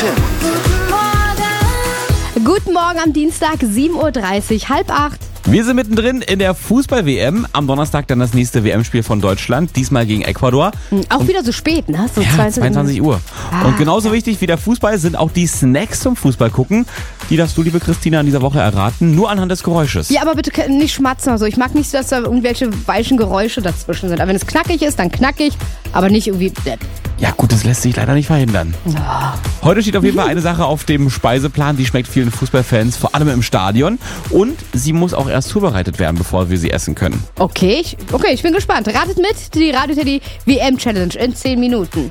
Tim. Guten Morgen am Dienstag, 7.30 Uhr, 7:30. Wir sind mittendrin in der Fußball-WM. Am Donnerstag dann das nächste WM-Spiel von Deutschland, diesmal gegen Ecuador. Auch wieder so spät, ne? So Ja, 22 Uhr. Und genauso wichtig wie der Fußball sind auch die Snacks zum Fußball gucken. Die darfst du, liebe Christina, in dieser Woche erraten, nur anhand des Geräusches. Ja, aber bitte nicht schmatzen oder so. Ich mag nicht, dass da irgendwelche weichen Geräusche dazwischen sind. Aber wenn es knackig ist, dann knackig, aber nicht irgendwie... Ja gut, das lässt sich leider nicht verhindern. Heute steht auf jeden Fall eine Sache auf dem Speiseplan, die schmeckt vielen Fußballfans, vor allem im Stadion. Und sie muss auch erst zubereitet werden, bevor wir sie essen können. Okay, ich bin gespannt. Ratet mit, die Radio Teddy WM Challenge in 10 Minuten.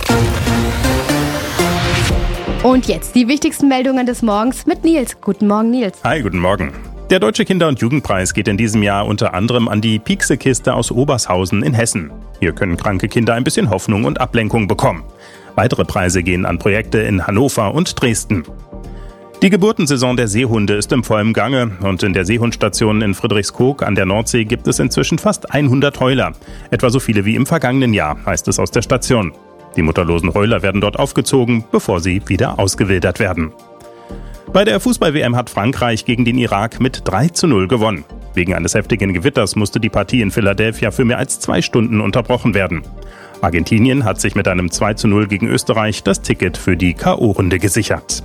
Und jetzt die wichtigsten Meldungen des Morgens mit Nils. Guten Morgen, Nils. Hi, guten Morgen. Der Deutsche Kinder- und Jugendpreis geht in diesem Jahr unter anderem an die Piekse-Kiste aus Obershausen in Hessen. Hier können kranke Kinder ein bisschen Hoffnung und Ablenkung bekommen. Weitere Preise gehen an Projekte in Hannover und Dresden. Die Geburtensaison der Seehunde ist im vollen Gange und in der Seehundstation in Friedrichskoog an der Nordsee gibt es inzwischen fast 100 Heuler. Etwa so viele wie im vergangenen Jahr, heißt es aus der Station. Die mutterlosen Heuler werden dort aufgezogen, bevor sie wieder ausgewildert werden. Bei der Fußball-WM hat Frankreich gegen den Irak mit 3:0 gewonnen. Wegen eines heftigen Gewitters musste die Partie in Philadelphia für mehr als 2 Stunden unterbrochen werden. Argentinien hat sich mit einem 2:0 gegen Österreich das Ticket für die K.O.-Runde gesichert.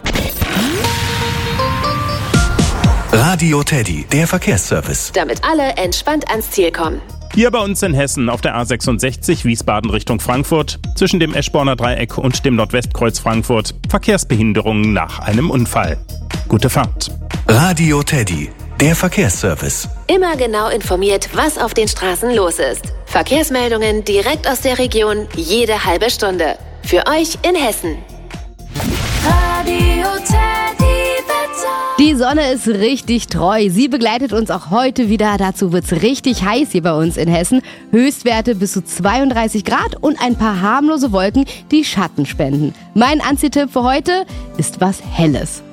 Radio Teddy, der Verkehrsservice. Damit alle entspannt ans Ziel kommen. Hier bei uns in Hessen auf der A66 Wiesbaden Richtung Frankfurt, zwischen dem Eschborner Dreieck und dem Nordwestkreuz Frankfurt, Verkehrsbehinderungen nach einem Unfall. Gute Fahrt. Radio Teddy, der Verkehrsservice. Immer genau informiert, was auf den Straßen los ist. Verkehrsmeldungen direkt aus der Region, jede halbe Stunde. Für euch in Hessen. Radio Teddy Wetter. Die Sonne ist richtig treu. Sie begleitet uns auch heute wieder. Dazu wird's richtig heiß hier bei uns in Hessen. Höchstwerte bis zu 32 Grad und ein paar harmlose Wolken, die Schatten spenden. Mein Anziehtipp für heute ist was Helles.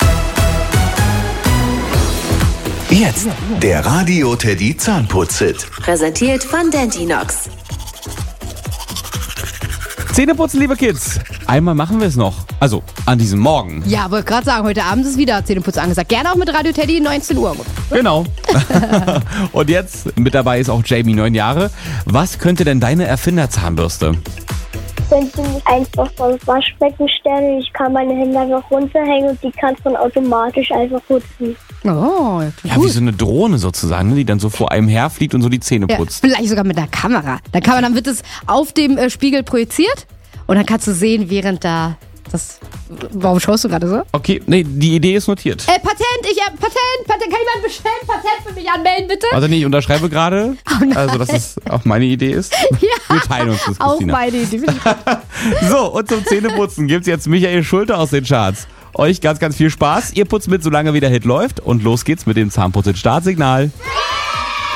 Jetzt der Radio Teddy Zahnputz-Hit. Präsentiert von Dentinox. Zähneputzen, liebe Kids. Einmal machen wir es noch. Also, an diesem Morgen. Ja, wollte gerade sagen, heute Abend ist wieder Zähneputz angesagt. Gerne auch mit Radio Teddy, 19 Uhr. Genau. Und jetzt mit dabei ist auch Jamie, 9 Jahre. Was könnte denn deine Erfinderzahnbürste? Könnte mich einfach vom Waschbecken stellen. Ich kann meine Hände einfach runterhängen und die kann es dann automatisch einfach putzen. Oh, Ja, wie so eine Drohne sozusagen, ne, die dann so vor einem herfliegt und so die Zähne Ja, putzt. vielleicht sogar mit einer Kamera. Dann wird es auf dem Spiegel projiziert und dann kannst du sehen, während da das... Warum schaust du gerade so? Okay, nee, die Idee ist notiert. Patent, kann jemand bestellen? Patent für mich anmelden, bitte? Also nee, ich unterschreibe gerade, nein. also dass es auch meine Idee ist. Ja, Wir teilen uns das, auch Christina. meine Idee. So, und zum Zähneputzen gibt's jetzt Michael Schulte aus den Charts. Euch ganz, ganz viel Spaß. Ihr putzt mit, solange wie der Hit läuft. Und los geht's mit dem Zahnputz-Startsignal.